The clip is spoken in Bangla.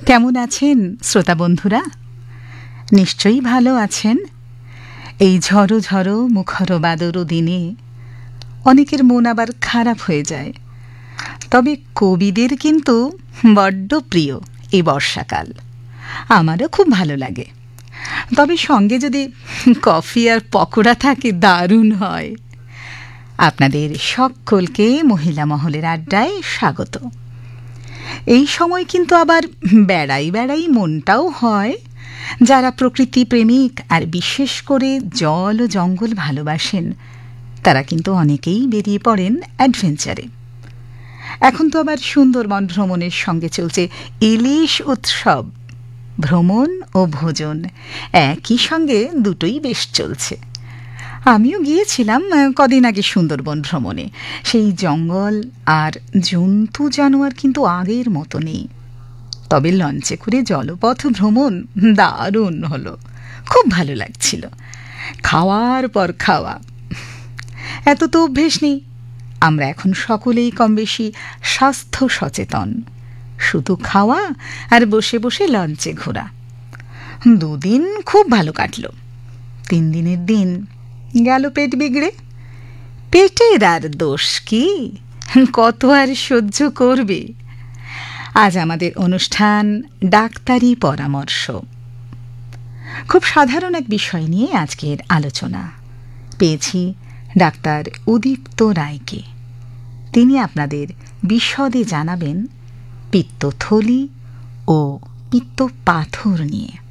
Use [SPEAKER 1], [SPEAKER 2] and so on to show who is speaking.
[SPEAKER 1] কেমন আছেন শ্রোতা বন্ধুরা? নিশ্চয়ই ভালো আছেন। এই ঝড়ো ঝড়ো মুখর বাদর দিনে অনেকের মন আবার খারাপ হয়ে যায়, তবে কবিদের কিন্তু বড্ড প্রিয় এই বর্ষাকাল। আমারও খুব ভালো লাগে, তবে সঙ্গে যদি কফি আর পকোড়া থাকে দারুণ হয়। আপনাদের সকলকে মহিলা মহলের আড্ডায় স্বাগত। এই সময় কিন্তু আবার বেড়াই বেড়াই মনটাও হয়। যারা প্রকৃতি প্রেমিক আর বিশেষ করে জল ও জঙ্গল ভালোবাসেন তারা কিন্তু অনেকেই বেরিয়ে পড়েন অ্যাডভেঞ্চারে। এখন তো আবার সুন্দরবন ভ্রমণের সঙ্গে চলছে ইলিশ উৎসব। ভ্রমণ ও ভোজন একই সঙ্গে দুটোই বেশ চলছে। আমিও গিয়েছিলাম কদিন আগে সুন্দরবন ভ্রমণে। সেই জঙ্গল আর জন্তু জানোয়ার কিন্তু আগের মতো নেই, তবে লঞ্চে করে জলপথ ভ্রমণ দারুণ হলো, খুব ভালো লাগছিল। খাওয়ার পর খাওয়া, এত তো অভ্যেস নেই। আমরা এখন সকলেই কম বেশি স্বাস্থ্য সচেতন। শুধু খাওয়া আর বসে বসে লঞ্চে ঘোরা। 2 দিন খুব ভালো কাটলো। 3 দিনের দিন গেল পেট বিগড়ে। পেটের আর দোষ কি, কত আর সহ্য করবে। আজ আমাদের অনুষ্ঠান ডাক্তারি পরামর্শ। খুব সাধারণ এক বিষয় নিয়ে আজকের আলোচনা। পেয়েছি ডাক্তার উদীপ্ত রায়কে। তিনি আপনাদের বিশদে জানাবেন পিত্তথলি ও পিত্ত পাথর নিয়ে।